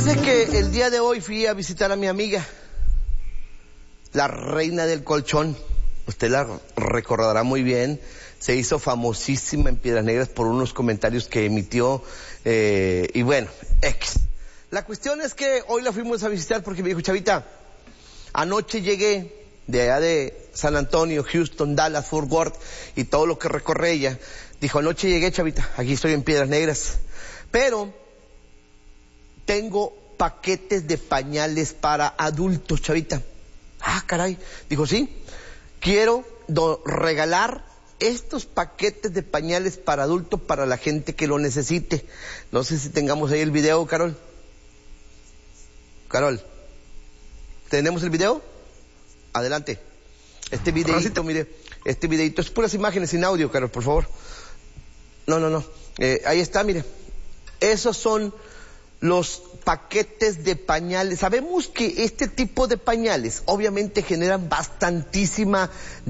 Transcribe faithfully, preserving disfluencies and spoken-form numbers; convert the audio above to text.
Fíjese que el día de hoy fui a visitar a mi amiga, la reina del colchón. Usted la recordará muy bien. Se hizo famosísima en Piedras Negras por unos comentarios que emitió. Eh, y bueno, X. La cuestión es que hoy la fuimos a visitar porque me dijo, Chavita, anoche llegué de allá de San Antonio, Houston, Dallas, Fort Worth y todo lo que recorre ella. Dijo, anoche llegué, Chavita, aquí estoy en Piedras Negras. Pero tengo paquetes de pañales para adultos, Chavita. Ah, caray. Dijo, sí, quiero do- regalar estos paquetes de pañales para adultos para la gente que lo necesite. No sé si tengamos ahí el video, Carol. Carol, ¿tenemos el video? Adelante. Este videito, mire, este videito, es puras imágenes sin audio, Carol, por favor. No, no, no. Eh, ahí está, mire. Esos son los paquetes de pañales. Sabemos que este tipo de pañales obviamente generan bastantísima